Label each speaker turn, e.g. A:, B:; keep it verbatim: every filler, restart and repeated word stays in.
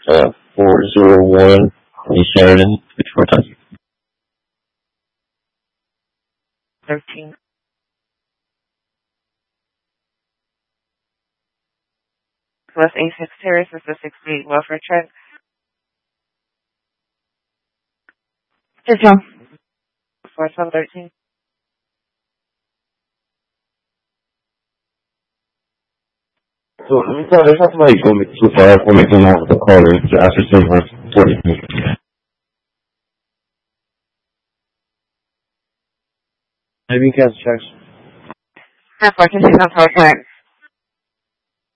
A: uh, four zero one East Sheridan, Kentucky.
B: thirteen. West A six Terrace is the sixty-eight welfare check. Good job. four twelve thirteen.
A: So, let me tell you, there's somebody going to too far for me to know what the call is to ask for some forty. Maybe you can catch checks.
B: That's why I can see that's how it's